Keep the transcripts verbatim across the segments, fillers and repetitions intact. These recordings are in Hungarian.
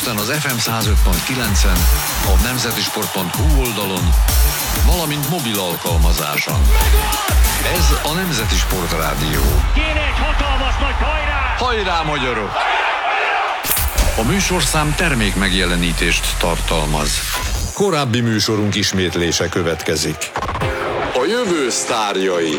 Budapesten az ef em száz öt pont kilencen, a nemzetisport pont hu oldalon, valamint mobil alkalmazáson. Ez a Nemzeti Sport Rádió. Kéne egy hatalmas nagy hajrá! Hajrá, magyarok! A műsorszám termék megjelenítést tartalmaz. Korábbi műsorunk ismétlése következik. A jövő sztárjai.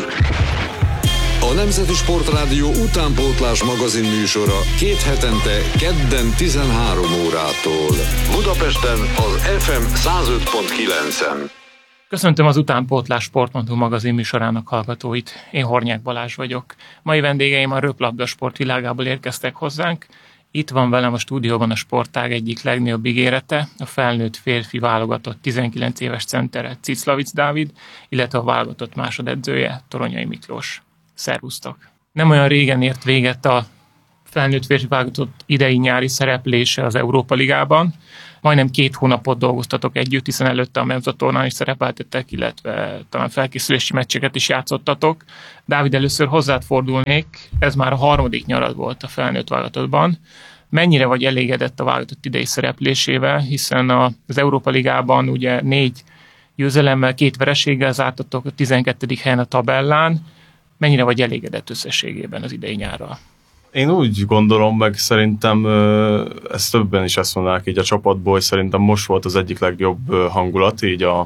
A Nemzeti Sport Rádió utánpótlás magazin műsora két hetente kedden tizenhárom órától. Budapesten az ef em száz öt pont kilencen. Köszöntöm az Utánpótlás Sport pont hu magazin műsorának hallgatóit. Én Hornyák Balázs vagyok. Mai vendégeim a röplabda sport világából érkeztek hozzánk. Itt van velem a stúdióban a sportág egyik legnagyobb ígérete, a felnőtt férfi válogatott tizenkilenc éves centere Ciclavics Dávid, illetve a válogatott másodedzője Toronyai Miklós. Szervusztok! Nem olyan régen ért véget a felnőtt férfi válogatott idei nyári szereplése az Európa Ligában. Majdnem két hónapot dolgoztatok együtt, hiszen előtte a Memza tornán is szerepeltetek, illetve talán felkészülési meccseket is játszottatok. Dávid, először hozzád fordulnék, ez már a harmadik nyarad volt a felnőtt válogatottban. Mennyire vagy elégedett a válogatott idei szereplésével, hiszen az Európa Ligában ugye négy győzelemmel, két vereséggel zártatok a tizenkettedik helyen a tabellán. Mennyire vagy elégedett összességében az idei nyárral? Én úgy gondolom, meg szerintem ezt többen is ezt mondanák így a csapatból, hogy szerintem most volt az egyik legjobb hangulat így a,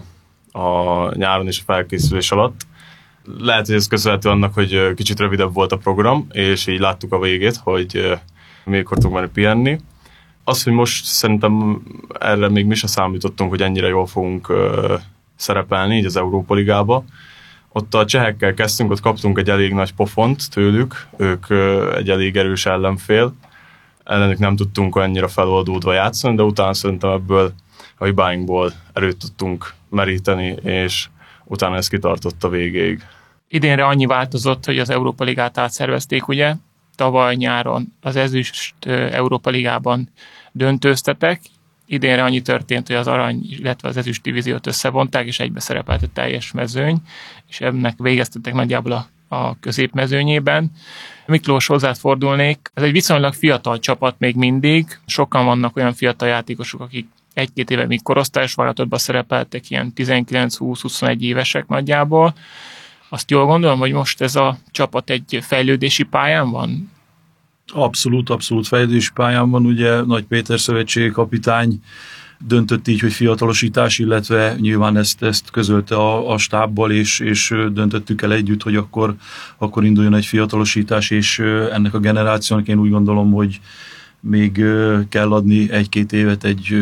a nyáron és a felkészülés alatt. Lehet, hogy ez köszönhető annak, hogy kicsit rövidebb volt a program, és így láttuk a végét, hogy mikor tudunk menni pihenni. Az, hogy most szerintem erre még mi sem számítottunk, hogy ennyire jól fogunk szerepelni így az Európa Ligába. Ott a csehekkel kezdtünk, ott kaptunk egy elég nagy pofont tőlük, ők egy elég erős ellenfél, ellenük nem tudtunk annyira feloldódva játszani, de utána szerintem ebből a hibáinkból erőt tudtunk meríteni, és utána ez kitartott a végéig. Idénre annyi változott, hogy az Európa Ligát átszervezték, ugye? Tavaly nyáron az ezüst Európa Ligában döntőztetek, idénre annyi történt, hogy az arany, illetve az ezüst divíziót összevonták, és egybe szerepelt a teljes mezőny, és ennek végeztetek nagyjából a, a középmezőnyében. Miklós, hozzád fordulnék. Ez egy viszonylag fiatal csapat még mindig. Sokan vannak olyan fiatal játékosok, akik egy-két éve még korosztályos válogatottban szerepeltek, ilyen tizenkilenc-húsz-huszonegy évesek nagyjából. Azt jól gondolom, hogy most ez a csapat egy fejlődési pályán van? Abszolút, abszolút fejlődési pályán van. Ugye Nagy Péter szövetségi kapitány döntött így, hogy fiatalosítás, illetve nyilván ezt, ezt közölte a, a stábbal, és, és döntöttük el együtt, hogy akkor, akkor induljon egy fiatalosítás, és ennek a generációnak én úgy gondolom, hogy még kell adni egy-két évet egy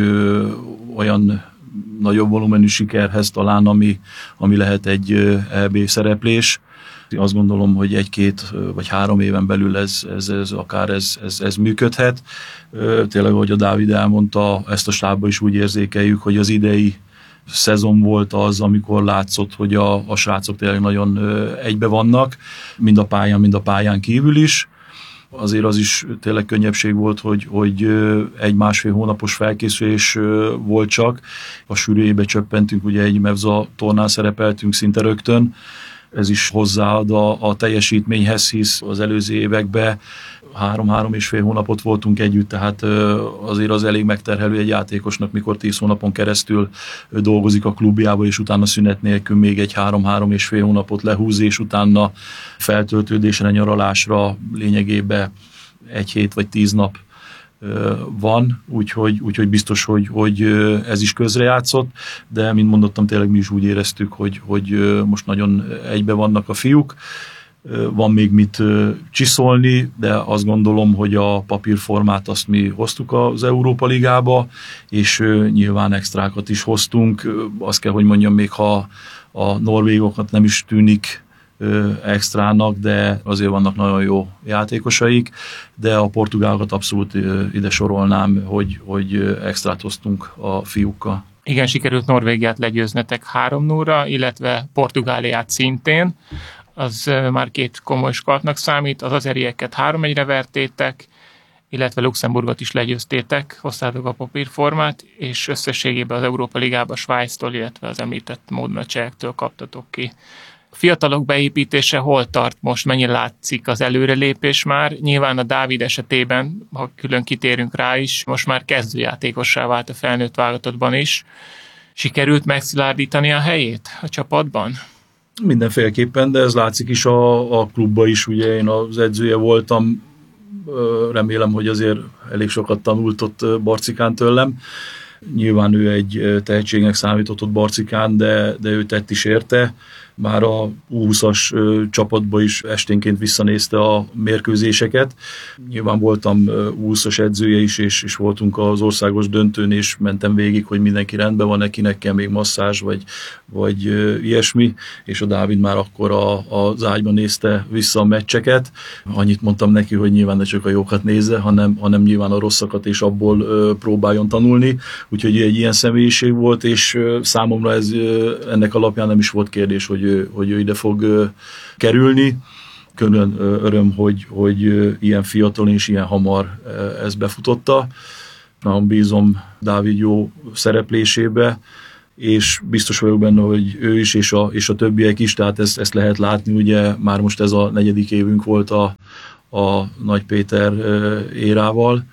olyan nagyobb volumenű sikerhez talán, ami, ami lehet egy é bé szereplés. Azt gondolom, hogy egy-két vagy három éven belül ez, ez, ez akár ez, ez, ez működhet. Tényleg, ahogy a Dávid elmondta, ezt a stábban is úgy érzékeljük, hogy az idei szezon volt az, amikor látszott, hogy a, a srácok tényleg nagyon egybe vannak, mind a pályán, mind a pályán kívül is. Azért az is tényleg könnyebbség volt, hogy, hogy egy-másfél hónapos felkészülés volt csak. A sűrűjébe csöppentünk, ugye egy Memza tornán szerepeltünk szinte rögtön. Ez is hozzáad a, a teljesítményhez, hisz az előző években három-három és fél hónapot voltunk együtt, tehát azért az elég megterhelő egy játékosnak, mikor tíz hónapon keresztül dolgozik a klubjába, és utána szünet nélkül még egy három-három és fél hónapot lehúzni, és utána feltöltődésre, nyaralásra lényegében egy hét vagy tíz nap van, úgyhogy, úgyhogy biztos, hogy, hogy ez is közrejátszott, de mint mondottam, tényleg mi is úgy éreztük, hogy, hogy most nagyon egybe vannak a fiúk. Van még mit csiszolni, de azt gondolom, hogy a papírformát azt mi hoztuk az Európa Ligába, és nyilván extrákat is hoztunk. Azt kell, hogy mondjam, még ha a norvégokat nem is tűnik extrának, de azért vannak nagyon jó játékosaik, de a portugálokat abszolút ide sorolnám, hogy, hogy extrát hoztunk a fiúkkal. Igen, sikerült Norvégiát legyőznetek három nullra, illetve Portugáliát szintén. Az már két komoly skalpnak számít, az azerieket három egyre vertétek, illetve Luxemburgot is legyőztétek, hoztátok a papírformát, és összességében az Európa Ligában Svájctól, illetve az említett módon a csehektől kaptatok ki Fiatalok beépítése hol tart most, mennyire látszik az előrelépés már? Nyilván a Dávid esetében, ha külön kitérünk rá is, most már kezdőjátékossá vált a felnőtt válogatottban is. Sikerült megszilárdítani a helyét a csapatban? Mindenféleképpen, de ez látszik is a, a klubba is, ugye én az edzője voltam, remélem, hogy azért elég sokat tanult ott Barcikán tőlem. Nyilván ő egy tehetségnek számított ott Barcikán, de, de ő tett is érte. Már a U húszas csapatba is esténként visszanézte a mérkőzéseket. Nyilván voltam U húszas edzője is, és, és voltunk az országos döntőn, és mentem végig, hogy mindenki rendben van, nekinek kell még masszázs, vagy, vagy ilyesmi, és a Dávid már akkor a, az ágyban nézte vissza a meccseket. Annyit mondtam neki, hogy nyilván ne csak a jókat nézze, hanem, hanem nyilván a rosszakat, és abból ö, próbáljon tanulni. Úgyhogy egy ilyen személyiség volt, és ö, számomra ez ö, ennek alapján nem is volt kérdés, hogy hogy ő ide fog kerülni. Külön öröm, hogy, hogy ilyen fiatalon és ilyen hamar ezt befutotta. Nagyon bízom Dávid jó szereplésébe, és biztos vagyok benne, hogy ő is, és a, és a többiek is, tehát ezt, ezt lehet látni, ugye már most ez a negyedik évünk volt a, a Nagy Péter érával,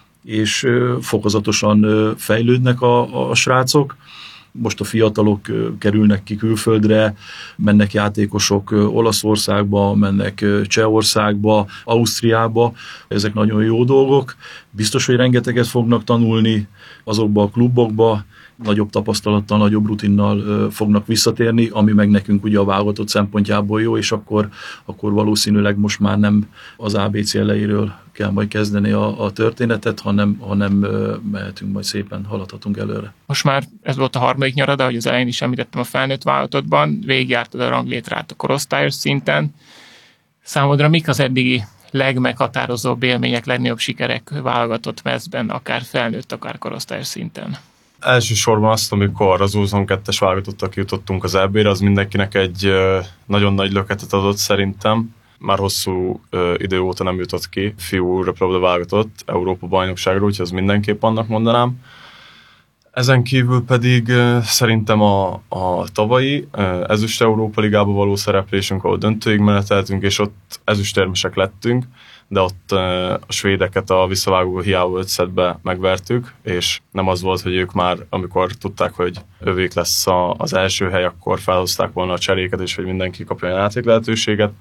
és fokozatosan fejlődnek a, a srácok. Most a fiatalok kerülnek ki külföldre, mennek játékosok Olaszországba, mennek Csehországba, Ausztriába. Ezek nagyon jó dolgok. Biztos, hogy rengeteget fognak tanulni azokba a klubokba, nagyobb tapasztalattal, nagyobb rutinnal fognak visszatérni, ami meg nekünk ugye a válogatott szempontjából jó, és akkor, akkor valószínűleg most már nem az á bé cé elejéről kell majd kezdeni a, a történetet, hanem, hanem mehetünk majd szépen, haladhatunk előre. Most már ez volt a harmadik nyarad, ahogy az elején is említettem a felnőtt válogatottban, végigjártad a ranglétrát a korosztályos szinten. Számodra mik az eddigi legmeghatározóbb élmények, legnagyobb sikerek válogatott mezben, akár felnőtt, akár korosztályos szinten? Elsősorban azt, amikor az U huszonkettes válogatottak jutottunk az é bé-re, az mindenkinek egy nagyon nagy löketet adott szerintem. Már hosszú idő óta nem jutott ki fiú röplabda válogatott Európa bajnokságra, úgyhogy az mindenképp annak mondanám. Ezen kívül pedig szerintem a, a tavalyi ezüst Európa Ligába való szereplésünk, ahol döntőig meneteltünk, és ott ezüstérmesek lettünk, de ott a svédeket a visszavágó hiába öt szettbe megvertük, és nem az volt, hogy ők már, amikor tudták, hogy övék lesz a, az első hely, akkor felhozták volna a cseréket, és hogy mindenki kapja a játék lehetőséget,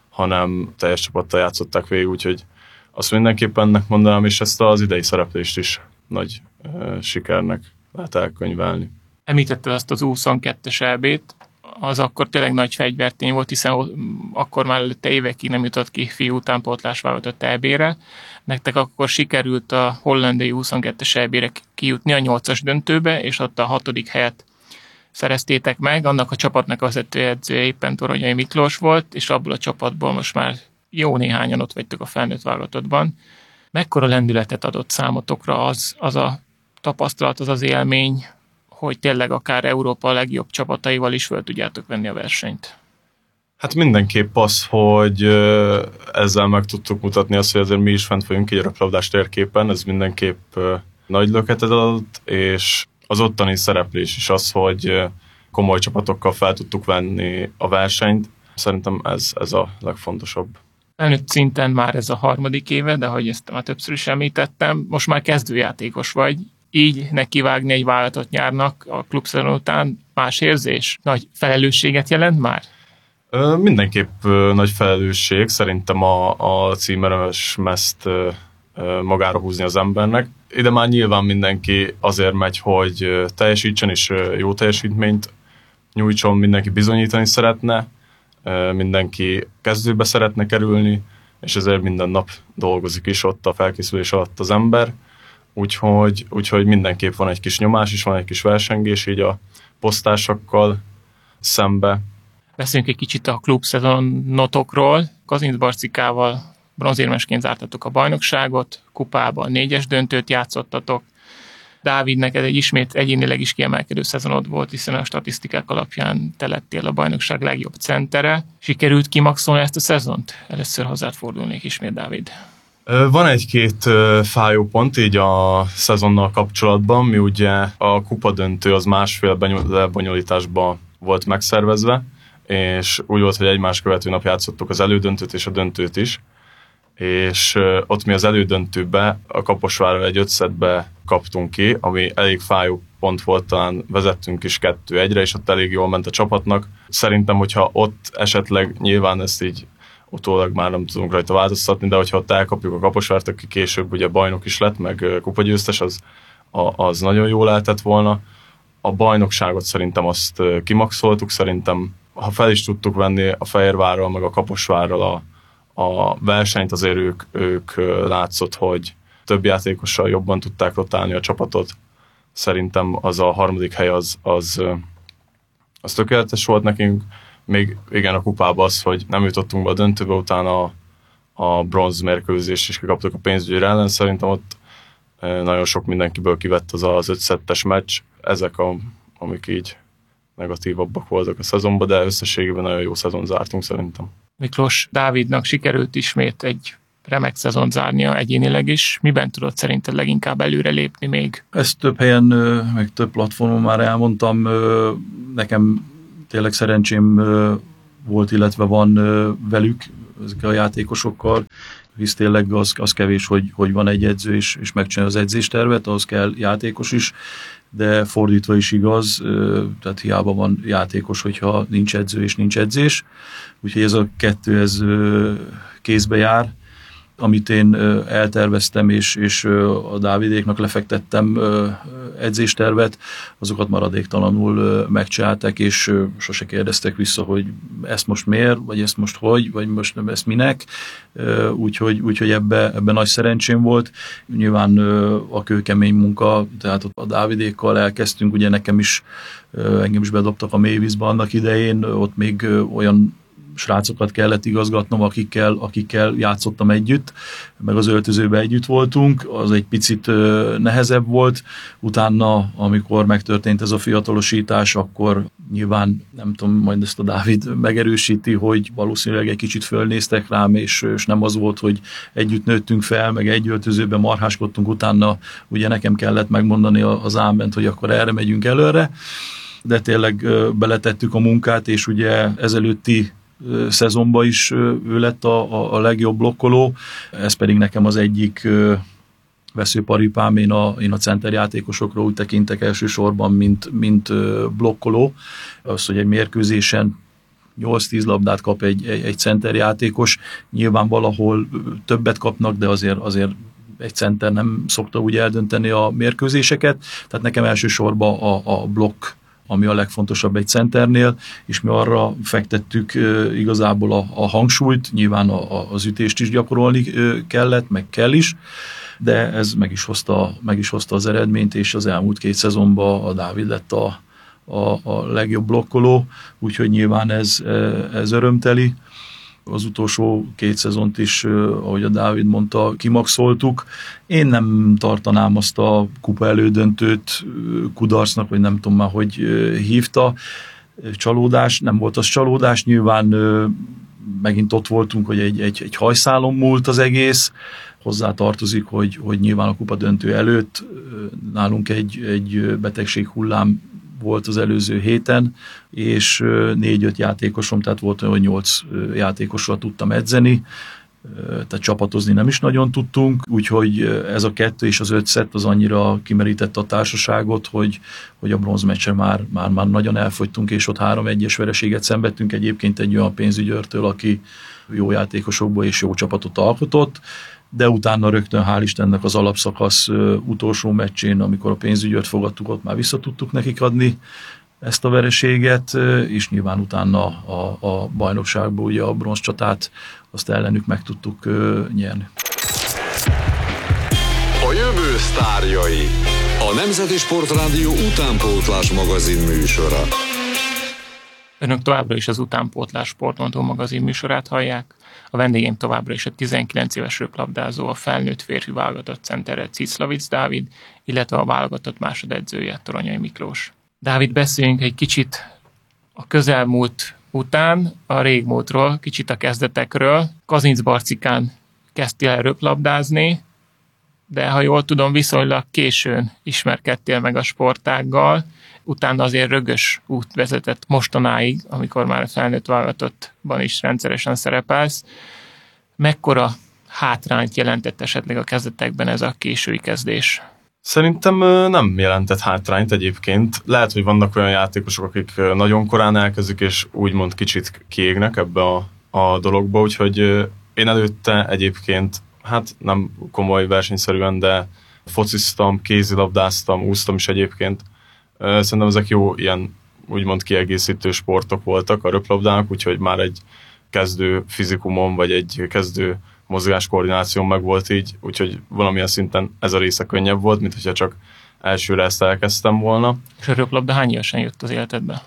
hanem teljes csapattal játszották végig, úgyhogy azt mindenképpen ennek mondanám, és ezt az idei szereplést is nagy uh, sikernek lehet elkönyvelni. Említetted azt az U huszonkettes é bét, az akkor tényleg nagy fegyvertény volt, hiszen akkor már előtte évekig nem jutott ki fiú utánpótlás válogatott é bé-re. Nektek akkor sikerült a hollandai U huszonkettes é bé-re kijutni a nyolcas döntőbe, és ott a hatodik helyet szereztétek meg. Annak a csapatnak vezetőedzője éppen Toronyai Miklós volt, és abból a csapatból most már jó néhányan ott vagytok a felnőtt válogatottban. Mekkora lendületet adott számotokra az, az a tapasztalat, az az élmény, hogy tényleg akár Európa legjobb csapataival is fel tudjátok venni a versenyt? Hát mindenképp az, hogy ezzel meg tudtuk mutatni azt, hogy azért mi is fent vagyunk egy röplabdás térképen, ez mindenképp nagy löketet adott, és az ottani szereplés is az, hogy komoly csapatokkal fel tudtuk venni a versenyt. Szerintem ez, ez a legfontosabb. Felnőtt szinten már ez a harmadik éve, de ahogy ezt már többször is említettem, most már kezdőjátékos vagy. Így nekivágni egy vállalatot nyárnak a klubszezon után más érzés? Nagy felelősséget jelent már? Ö, mindenképp ö, nagy felelősség. Szerintem a, a címeres mezt ö, ö, magára húzni az embernek. Ide már nyilván mindenki azért megy, hogy ö, teljesítsen és ö, jó teljesítményt nyújtson, mindenki bizonyítani szeretne, ö, mindenki kezdőbe szeretne kerülni, és ezért minden nap dolgozik is ott a felkészülés alatt az ember. Úgyhogy, úgyhogy mindenképp van egy kis nyomás is, van egy kis versengés így a posztásakkal szembe. Beszéljünk egy kicsit a klubszezonotokról. Kazinc Barcikával bronzérmesként zártatok a bajnokságot, kupában négyes döntőt játszottatok. Dávid, neked egy ismét egyénileg is kiemelkedő szezonod volt, hiszen a statisztikák alapján te lettél a bajnokság legjobb centere. Sikerült kimaxolni ezt a szezont? Először hozzád fordulnék ismét, Dávid. Van egy-két fájó pont így a szezonnal kapcsolatban, mi ugye a kupadöntő az másfél lebonyolításban volt megszervezve, és úgy volt, hogy egymás követő nap játszottuk az elődöntőt és a döntőt is, és ott mi az elődöntőbe a Kaposvárral egy öt szettbe kaptunk ki, ami elég fájó pont volt, talán vezettünk is kettő egyre, és ott elég jól ment a csapatnak. Szerintem, hogyha ott esetleg, nyilván ezt így utólag már nem tudunk rajta változtatni, de hogyha ott elkapjuk a Kaposvárt, aki később ugye bajnok is lett, meg kupagyőztes, az, az nagyon jól lehetett volna. A bajnokságot szerintem azt kimaxoltuk, szerintem ha fel is tudtuk venni a Fehérvárral, meg a Kaposvárral a, a versenyt, azért ők, ők látszott, hogy több játékossal jobban tudták rotálni a csapatot. Szerintem az a harmadik hely az, az, az tökéletes volt nekünk. Még igen, a kupában az, hogy nem jutottunk be a döntőbe, utána a, a bronz mérkőzést is kikaptuk a pénzügyőr ellen. Szerintem ott nagyon sok mindenkiből kivett az az ötszettes meccs. Ezek, a, amik így negatívabbak voltak a szezonban, de összességében nagyon jó szezon zártunk szerintem. Miklós Dávidnak sikerült ismét egy remek szezont zárnia egyénileg is. Miben tudod szerinted leginkább előrelépni még? Ezt több helyen, meg több platformon már elmondtam. Nekem tényleg szerencsém volt, illetve van velük, ezekkel a játékosokkal, hisz tényleg az, az kevés, hogy, hogy van egy edző és, és megcsinálja az edzéstervet, ahhoz kell játékos is, de fordítva is igaz, tehát hiába van játékos, hogyha nincs edző és nincs edzés. Úgyhogy ez a kettő ez kézbe jár, amit én elterveztem, és, és a Dávidéknak lefektettem edzéstervet, azokat maradéktalanul megcsinálták, és sose kérdeztek vissza, hogy ezt most miért, vagy ezt most hogy, vagy most nem ezt minek, úgyhogy, úgyhogy ebbe, ebbe nagy szerencsém volt. Nyilván a kőkemény munka, tehát a Dávidékkal elkezdtünk, ugye nekem is, engem is bedobtak a mélyvízbe annak idején, ott még olyan srácokat kellett igazgatnom, akikkel, akikkel játszottam együtt, meg az öltözőben együtt voltunk, az egy picit nehezebb volt. Utána, amikor megtörtént ez a fiatalosítás, akkor nyilván, nem tudom, majd ezt a Dávid megerősíti, hogy valószínűleg egy kicsit fölnéztek rám, és, és nem az volt, hogy együtt nőttünk fel, meg egy öltözőben marháskodtunk, utána ugye nekem kellett megmondani az áment, hogy akkor erre megyünk előre, de tényleg beletettük a munkát, és ugye ezelőtti szezonban is ő lett a, a, a legjobb blokkoló, ez pedig nekem az egyik veszőparipám, én a, én a centerjátékosokról úgy tekintek elsősorban, mint, mint blokkoló. Az, hogy egy mérkőzésen nyolc-tíz labdát kap egy, egy, egy centerjátékos, nyilván valahol többet kapnak, de azért, azért egy center nem szokta úgy eldönteni a mérkőzéseket, tehát nekem elsősorban a, a blokk, ami a legfontosabb egy centernél, és mi arra fektettük e, igazából a, a hangsúlyt, nyilván a, a, az ütést is gyakorolni e, kellett, meg kell is, de ez meg is hozta, meg is hozta az eredményt, és az elmúlt két szezonban a Dávid lett a, a, a legjobb blokkoló, úgyhogy nyilván ez, ez örömteli. Az utolsó két szezont is, ahogy a Dávid mondta, kimaxoltuk. Én nem tartanám azt a kupa elődöntőt kudarcnak, vagy nem tudom már, hogy hívta. Csalódás, nem volt az csalódás, nyilván megint ott voltunk, hogy egy, egy, egy hajszálon múlt az egész. Hozzá tartozik, hogy, hogy nyilván a kupa döntő előtt nálunk egy, egy betegség hullám volt az előző héten, és négy-öt játékosom, tehát volt olyan, hogy nyolc játékosra tudtam edzeni, tehát csapatozni nem is nagyon tudtunk, úgyhogy ez a kettő és az öt szett az annyira kimerítette a társaságot, hogy, hogy a bronzmeccsen már, már, már nagyon elfogytunk, és ott három egyes vereséget szenvedtünk egyébként egy olyan pénzügyőrtől, aki jó játékosokból és jó csapatot alkotott, de utána rögtön hál' Istennek az alapszakasz utolsó meccsén, amikor a pénzügyőrt fogadtuk, ott már vissza tudtuk nekik adni ezt a vereséget, és nyilván utána a, a bajnokságból ugye a bronzcsatát azt ellenük meg tudtuk nyerni. A jövő sztárjai. A Nemzeti Sportrádió utánpótlás magazin műsora. Önök továbbra is az Utánpótlás Sportmondó magazin műsorát hallják. A vendégém továbbra is a tizenkilenc éves röplabdázó, a felnőtt férfi válogatott centere Ciclavics Dávid, illetve a válogatott másodedzője Toronyai Miklós. Dávid, beszéljünk egy kicsit a közelmúlt után, a régmúltról, kicsit a kezdetekről. Kazincbarcikán kezdtél el röplabdázni, de ha jól tudom, viszonylag későn ismerkedtél meg a sportággal, utána azért rögös út vezetett mostanáig, amikor már a felnőtt válogatottban is rendszeresen szerepelsz. Mekkora hátrányt jelentett esetleg a kezdetekben ez a késői kezdés? Szerintem nem jelentett hátrányt egyébként. Lehet, hogy vannak olyan játékosok, akik nagyon korán elkezdik, és úgymond kicsit kiégnek ebbe a, a dologba, úgyhogy én előtte egyébként, hát nem komoly versenyszerűen, de fociztam, kézilabdáztam, úsztam is egyébként. Szerintem ezek jó ilyen úgymond kiegészítő sportok voltak a röplabdának, úgyhogy már egy kezdő fizikumon, vagy egy kezdő mozgáskoordináció meg volt így, úgyhogy valamilyen szinten ez a része könnyebb volt, mint hogyha csak elsőre ezt elkezdtem volna. És a röplabda hány évesen jött az életedbe?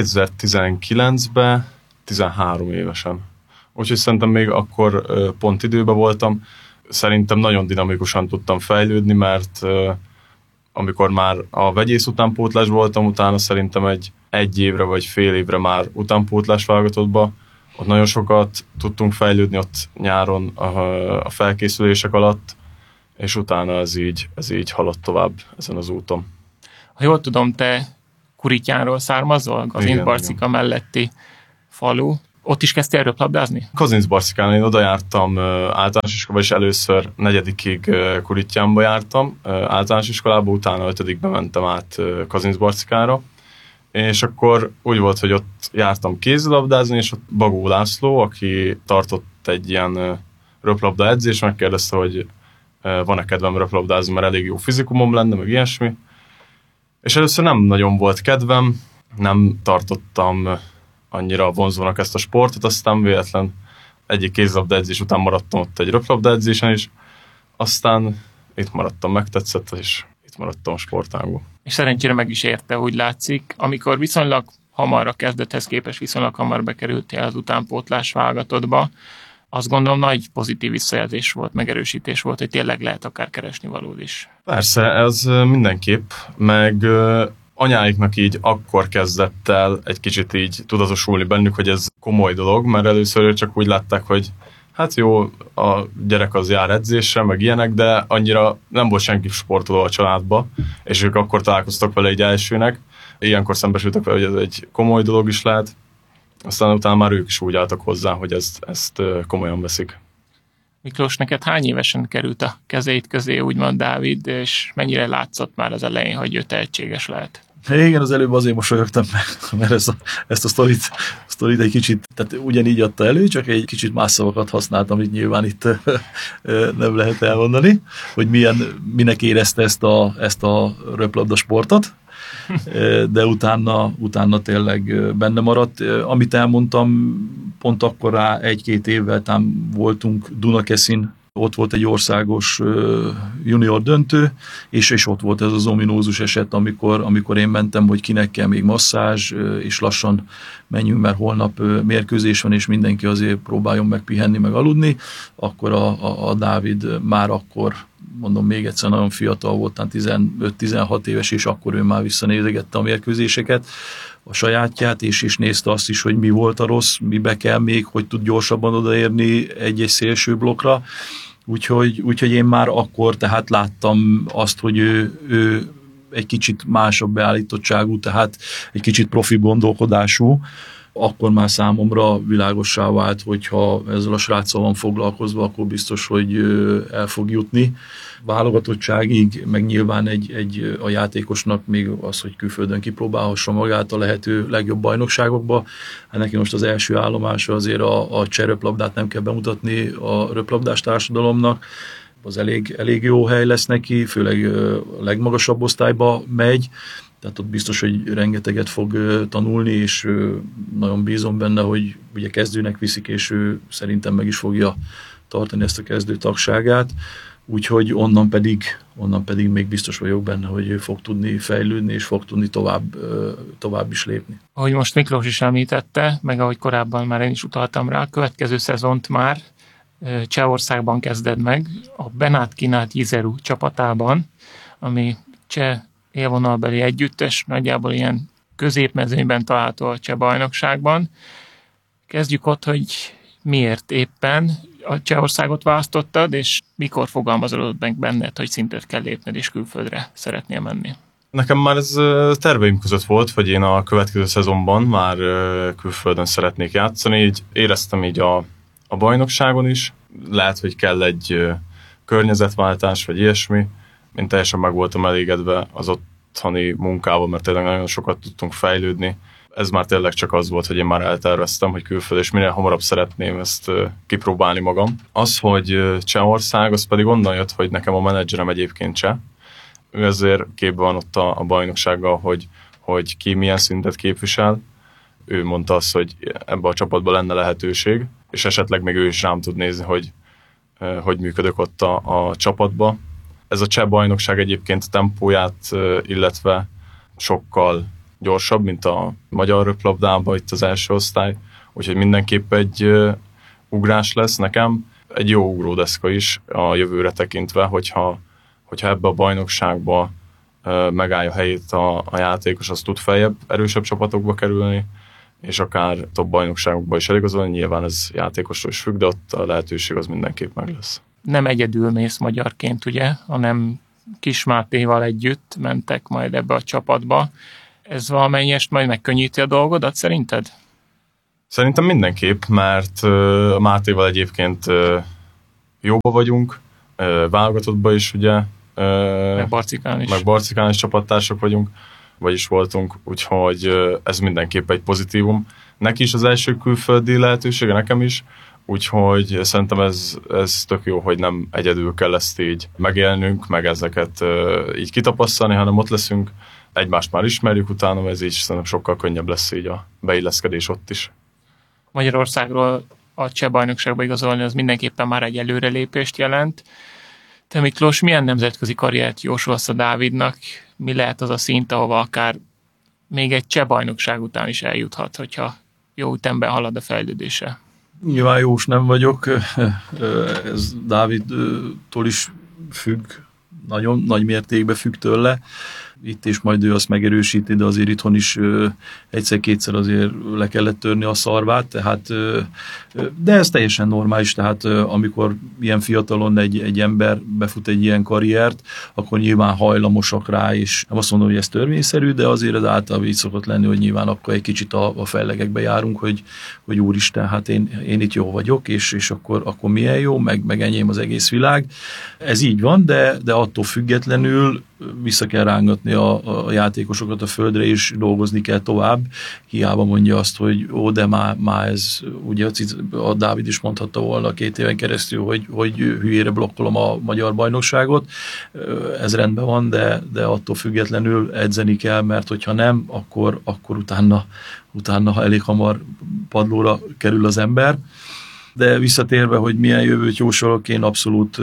kétezer-tizenkilencben, tizenhárom évesen. Úgyhogy szerintem még akkor pont időben voltam. Szerintem nagyon dinamikusan tudtam fejlődni, mert amikor már a vegyész utánpótlás voltam, utána szerintem egy, egy évre vagy fél évre már utánpótlás válogatottba. Ott nagyon sokat tudtunk fejlődni ott nyáron a, a felkészülések alatt, és utána ez így, ez így haladt tovább ezen az úton. Ha jól tudom, te Kurityánról származol, az Igen, én Barcika melletti falu. Ott is kezdtél röplabdázni? Kazincbarcikán, én oda jártam általános iskolába, és először negyedikig Kurityánba jártam általános iskolába, utána ötödikbe mentem át Kazincbarcikára. És akkor úgy volt, hogy ott jártam kézilabdázni, és ott Bagó László, aki tartott egy ilyen röplabda edzés, megkérdezte, hogy van-e kedvem röplabdázni, mert elég jó fizikumom lenne, meg ilyesmi. És először nem nagyon volt kedvem, nem tartottam annyira vonzónak ezt a sportot, aztán véletlen egyik kézilabda edzés után maradtam ott egy röplabda edzésen is, aztán itt maradtam, megtetszett, és itt maradtam a sportágban. És szerencsére meg is érte, úgy látszik. Amikor viszonylag hamar a kezdethez képest viszonylag hamar bekerültél az utánpótlás válogatottba, azt gondolom nagy pozitív visszajelzés volt, megerősítés volt, hogy tényleg lehet akár keresni valód is. Persze, ez mindenképp, meg anyáiknak így akkor kezdett el egy kicsit így tudatosulni bennük, hogy ez komoly dolog, mert először csak úgy látták, hogy hát jó, a gyerek az jár edzésre, meg ilyenek, de annyira nem volt senki sportoló a családba, és ők akkor találkoztak vele egy elsőnek. Ilyenkor szembesültek vele, hogy ez egy komoly dolog is lehet. Aztán utána már ők is úgy álltak hozzá, hogy ezt, ezt komolyan veszik. Miklós, neked hány évesen került a kezeit közé, úgymond Dávid, és mennyire látszott már az elején, hogy ő tehetséges lehet? Igen, az előbb azért mosolyogtam meg, mert ezt a, ezt a sztorit, a sztorit egy kicsit, tehát ugyanígy adta elő, csak egy kicsit más szavakat használtam, amit nyilván itt nem lehet elmondani, hogy milyen, minek érezte ezt a, ezt a röplabda sportot, de utána, utána tényleg benne maradt. Amit elmondtam, pont akkor rá egy-két évvel tám voltunk Dunakeszin, ott volt egy országos junior döntő, és, és ott volt ez az ominózus eset, amikor, amikor én mentem, hogy kinek kell még masszázs, és lassan menjünk, mert holnap mérkőzés van, és mindenki azért próbáljon meg pihenni, meg aludni, akkor a, a, a Dávid már akkor, mondom még egyszer, nagyon fiatal voltán, tizenöt-tizenhat éves, és akkor ő már visszanézegette a mérkőzéseket, a sajátját, és is nézte azt is, hogy mi volt a rossz, mibe kell még, hogy tud gyorsabban odaérni egy-egy szélső blokkra. Úgyhogy, úgyhogy én már akkor tehát láttam azt, hogy ő, ő egy kicsit másabb beállítottságú, tehát egy kicsit profi gondolkodású. Akkor már számomra világossá vált, hogyha ezzel a sráccal van foglalkozva, akkor biztos, hogy el fog jutni válogatottságig, meg nyilván egy, egy, a játékosnak még az, hogy külföldön kipróbálhassa magát a lehető legjobb bajnokságokba. Hát neki most az első állomása azért a, a cseröplabdát nem kell bemutatni a röplabdás társadalomnak. Az elég, elég jó hely lesz neki, főleg a legmagasabb osztályba megy, tehát ott biztos, hogy rengeteget fog tanulni, és nagyon bízom benne, hogy ugye kezdőnek viszik, és ő szerintem meg is fogja tartani ezt a kezdő tagságát. Úgyhogy onnan pedig, onnan pedig még biztos vagyok benne, hogy ő fog tudni fejlődni, és fog tudni tovább, tovább is lépni. Ahogy most Miklós is említette, meg ahogy korábban már én is utaltam rá, a következő szezont már Csehországban kezded meg, a Benát Kinát Jizeru csapatában, ami cseh élvonalbeli együttes, nagyjából ilyen középmezőnyben található a cseh bajnokságban. Kezdjük ott, hogy miért éppen. a Csehországot választottad, és mikor fogalmazódott meg benned, hogy szintet kell lépned, és külföldre szeretnél menni? Nekem már ez terveim között volt, hogy én a következő szezonban már külföldön szeretnék játszani, így éreztem így a, a bajnokságon is. Lehet, hogy kell egy környezetváltás, vagy ilyesmi. Én teljesen meg voltam elégedve az otthoni munkával, mert tényleg nagyon sokat tudtunk fejlődni. Ez már tényleg csak az volt, hogy én már elterveztem, hogy külföld, és minél hamarabb szeretném ezt kipróbálni magam. Az, hogy Csehország, az pedig onnan jött, hogy nekem a menedzserem egyébként cseh. Ő ezért képben van ott a, a bajnoksággal, hogy, hogy ki milyen szintet képvisel. Ő mondta azt, hogy ebbe a csapatban lenne lehetőség, és esetleg még ő is rám tud nézni, hogy hogy működök ott a, a csapatba. Ez a cseh bajnokság egyébként tempóját, illetve sokkal gyorsabb, mint a magyar röplabdában itt az első osztály, úgyhogy mindenképp egy ugrás lesz nekem. Egy jó ugródeszka is a jövőre tekintve, hogyha, hogyha ebbe a bajnokságba megállja helyét a, a játékos, az tud feljebb, erősebb csapatokba kerülni, és akár top bajnokságokba is eligazolni. Nyilván ez játékosról is függ, de ott a lehetőség az mindenképp meg lesz. Nem egyedül mész magyarként, ugye, hanem Kis Mátéval együtt mentek majd ebbe a csapatba. Ez valamennyest majd megkönnyíti a dolgodat, szerinted? Szerintem mindenképp, mert a Mátéval egyébként jóba vagyunk, válogatottban is, ugye. Meg Barcikán is. Meg Barcikán is csapattársak vagyunk, vagyis voltunk, úgyhogy ez mindenképp egy pozitívum. Neki is az első külföldi lehetősége, nekem is, úgyhogy szerintem ez, ez tök jó, hogy nem egyedül kell ezt így megélnünk, meg ezeket így kitapasztalni, hanem ott leszünk, egymást már ismerjük utána, ez így szerintem sokkal könnyebb lesz így a beilleszkedés ott is. Magyarországról a cseh bajnokságba igazolni, az mindenképpen már egy előrelépést jelent. Te, Miklós, milyen nemzetközi karriert jósolsz a Dávidnak? Mi lehet az a szint, ahova akár még egy cseh bajnokság után is eljuthat, hogyha jó ütemben halad a fejlődése? Nyilván jós nem vagyok, ez Dávidtól is függ, nagyon nagy mértékben függ tőle. Itt és majd ő azt megerősíti, de azért itthon is egyszer-kétszer azért le kellett törni a szarvát, tehát, de ez teljesen normális, tehát amikor ilyen fiatalon egy, egy ember befut egy ilyen karriert, akkor nyilván hajlamosak rá, és nem azt mondom, hogy ez törvényszerű, de azért az általában így szokott lenni, hogy nyilván akkor egy kicsit a, a fellegekbe járunk, hogy, hogy úristen, hát én, én itt jó vagyok, és, és akkor, akkor milyen jó, meg, meg enyém az egész világ. Ez így van, de, de attól függetlenül vissza kell rángatni a, a játékosokat a földre, és dolgozni kell tovább. Hiába mondja azt, hogy ó, de már, már ez, ugye a Dávid is mondhatta volna két éven keresztül, hogy, hogy hülyére blokkolom a magyar bajnokságot. Ez rendben van, de, de attól függetlenül edzeni kell, mert hogyha nem, akkor, akkor utána, utána elég hamar padlóra kerül az ember. De visszatérve, hogy milyen jövőt jósolok, én abszolút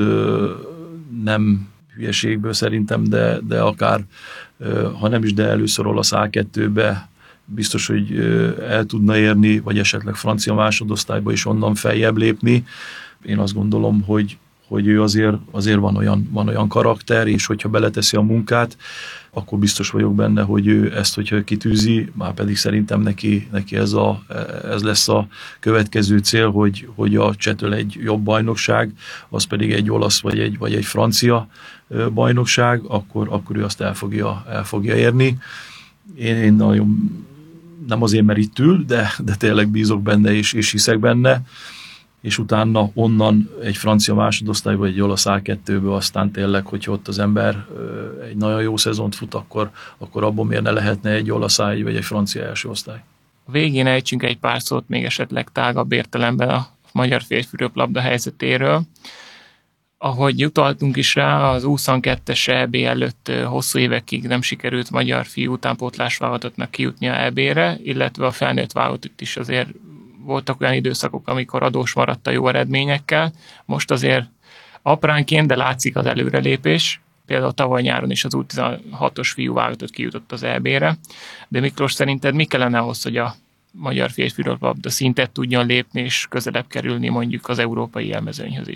nem hülyeségből szerintem, de, de akár, ha nem is, de először olasz á kettőbe biztos, hogy el tudna érni, vagy esetleg francia másodosztályba is onnan feljebb lépni. Én azt gondolom, hogy, hogy ő azért, azért van, olyan, van olyan karakter, és hogyha beleteszi a munkát, akkor biztos vagyok benne, hogy ő ezt, hogyha kitűzi, már pedig szerintem neki, neki ez, a, ez lesz a következő cél, hogy, hogy a csettől egy jobb bajnokság, az pedig egy olasz vagy egy, vagy egy francia bajnokság, akkor, akkor ő azt el fogja, el fogja érni. Én, én nagyon, nem azért, mert itt ül, de, de tényleg bízok benne, és, és hiszek benne, és utána onnan egy francia másodosztály, vagy egy olasz á kettőbe, aztán tényleg, hogyha ott az ember egy nagyon jó szezont fut, akkor, akkor abban miért ne lehetne egy olasz á vagy egy francia első osztály. A végén ejtsünk egy pár szót még esetleg tágabb értelemben a magyar férfi röplabda helyzetéről. Ahogy utaltunk is rá, az huszonkettes é bé előtt hosszú évekig nem sikerült magyar fiú utánpótlás válogatottnak kijutnia é bé-re, illetve a felnőtt válogatott is azért voltak olyan időszakok, amikor adós maradt a jó eredményekkel. Most azért apránként, de látszik az előrelépés. Például tavaly nyáron is az U tizenhatos fiú válogatott kijutott az é bé-re. De Miklós, szerinted mi kellene ahhoz, hogy a magyar férfi röplabda szintet tudjon lépni, és közelebb kerülni mondjuk az európai élmezőnyhöz is?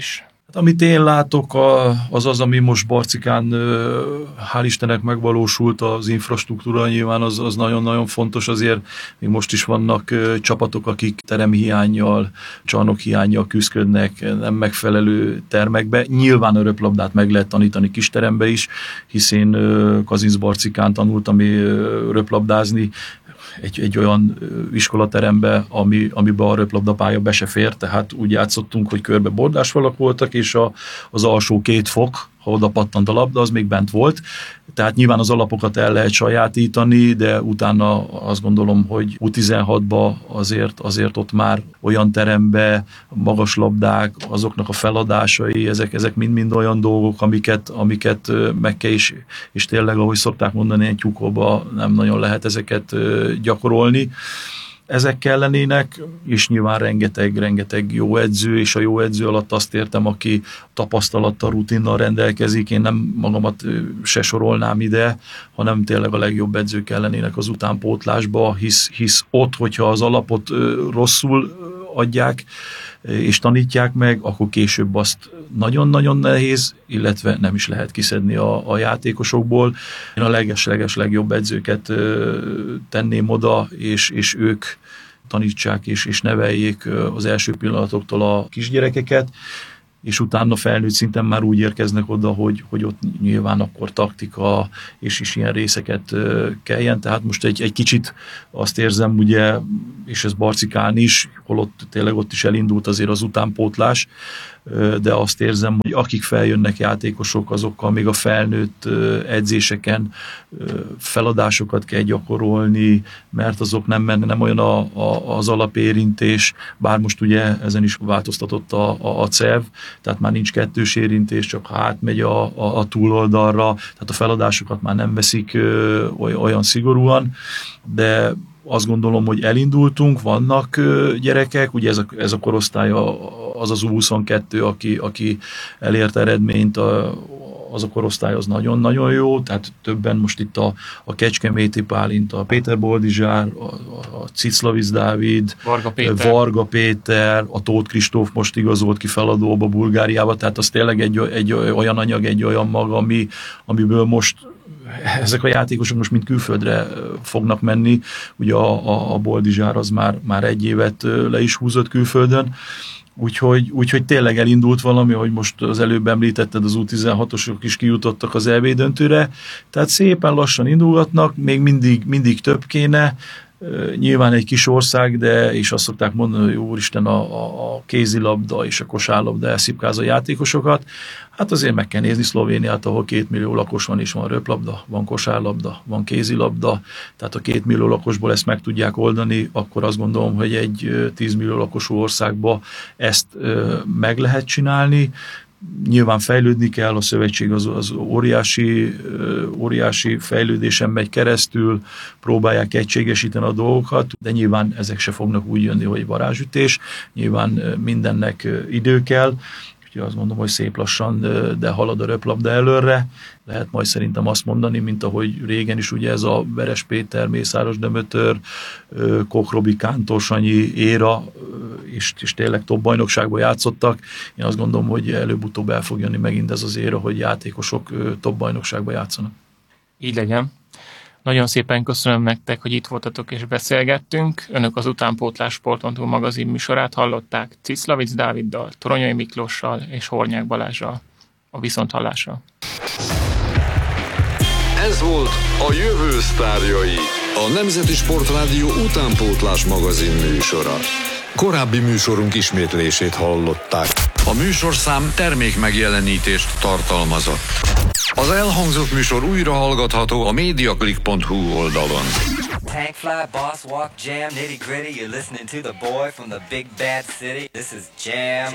Hát, amit én látok, az az, ami most Barcikán hál' Istennek megvalósult, az infrastruktúra nyilván az, az nagyon-nagyon fontos, azért még most is vannak csapatok, akik teremhiánnyal, csarnokhiánnyal küzdködnek, nem megfelelő termekbe. Nyilván a röplabdát meg lehet tanítani kisterembe is, hiszen Kazincbarcikán tanultam röplabdázni, Egy, egy olyan iskolaterembe, ami, amiben a röplabdapálya be se fér, tehát úgy játszottunk, hogy körbe bordásfalak voltak, és a, az alsó két fok, ha oda pattant a labda, az még bent volt. Tehát nyilván az alapokat el lehet sajátítani, de utána azt gondolom, hogy U tizenhatba azért, azért ott már olyan terembe, magas labdák, azoknak a feladásai, ezek, ezek mind-mind olyan dolgok, amiket, amiket meg kell is, és tényleg, ahogy szokták mondani, egy tyúkóba nem nagyon lehet ezeket gyakorolni. Ezek kellenének, és nyilván rengeteg, rengeteg jó edző, és a jó edző alatt azt értem, aki tapasztalattal, rutinnal rendelkezik. Én nem magamat se sorolnám ide, hanem tényleg a legjobb edzők kellenének az utánpótlásba, hisz, hisz ott, hogyha az alapot rosszul adják, és tanítják meg, akkor később azt nagyon-nagyon nehéz, illetve nem is lehet kiszedni a, a játékosokból. Én a leges-leges legjobb edzőket tenném oda, és, és ők tanítsák és, és neveljék az első pillanatoktól a kisgyerekeket, és utána felnőtt szinten már úgy érkeznek oda, hogy, hogy ott nyilván akkor taktika és is ilyen részeket kelljen. Tehát most egy, egy kicsit azt érzem, ugye, és ez Barcikán is, holott tényleg ott is elindult azért az utánpótlás, de azt érzem, hogy akik feljönnek játékosok, azokkal még a felnőtt edzéseken feladásokat kell gyakorolni, mert azok nem, nem olyan a, a, az alapérintés, bár most ugye ezen is változtatott a, a, a cé e vé, tehát már nincs kettős érintés, csak ha átmegy a, a, a túloldalra, tehát a feladásokat már nem veszik ö, olyan szigorúan, de azt gondolom, hogy elindultunk, vannak gyerekek, ugye ez a, ez a korosztály az az U huszonkettő, aki, aki elért eredményt, az a korosztály az nagyon-nagyon jó, tehát többen most itt a, a Kecskeméti Pálint, a Péter Boldizsár, a, a Ciclavic Dávid, Varga Péter. Varga Péter, a Tóth Kristóf most igazolt ki feladóba Bulgáriába, tehát az tényleg egy, egy olyan anyag, egy olyan mag, ami, amiből most ezek a játékosok most mind külföldre fognak menni. Ugye a, a, a Boldizsár az már, már egy évet le is húzott külföldön, úgyhogy, úgyhogy tényleg elindult valami, hogy most az előbb említetted, az U tizenhatosok is kijutottak az é bé döntőre, tehát szépen lassan indulgatnak, még mindig, mindig több kéne, nyilván egy kis ország, de és azt szokták mondani, hogy úristen, a, a kézilabda és a kosárlabda elszipkáz a játékosokat. Hát azért meg kell nézni Szlovéniát, ahol két millió lakos van, és van röplabda, van kosárlabda, van kézilabda, tehát a két millió lakosból ezt meg tudják oldani, akkor azt gondolom, hogy egy tíz millió lakosú országba ezt meg lehet csinálni. Nyilván fejlődni kell, a szövetség az, az óriási, óriási fejlődésen megy keresztül, próbálják egységesíteni a dolgokat, de nyilván ezek se fognak úgy jönni, hogy varázsütés, nyilván mindennek idő kell, úgyhogy azt mondom, hogy szép lassan, de halad a röplabda előre. Lehet majd szerintem azt mondani, mint ahogy régen is ugye ez a Veres Péter, Mészáros Dömötör, Koch Robi, Kántor Sanyi éra, és, és tényleg top bajnokságban játszottak. Én azt gondolom, hogy előbb-utóbb el fog jönni megint ez az éra, hogy játékosok top bajnokságban játszanak. Így legyen. Nagyon szépen köszönöm nektek, hogy itt voltatok és beszélgettünk. Önök az Utánpótlás pont hu magazin műsorát hallották Ciclavic Dáviddal, Toronyai Miklóssal és Hornyák Balázsral. A viszonthallásra. Ez volt a Jövő sztárjai, a Nemzeti Sportrádió Utánpótlás magazin műsora. Korábbi műsorunk ismétlését hallották. A műsorszám termék megjelenítést tartalmazott. Az elhangzott műsor újra hallgatható a mediaclick pont hu oldalon. Tank fly, boss walk, jam, nitty gritty. You're listening to the boy from the big bad city. This is Jam.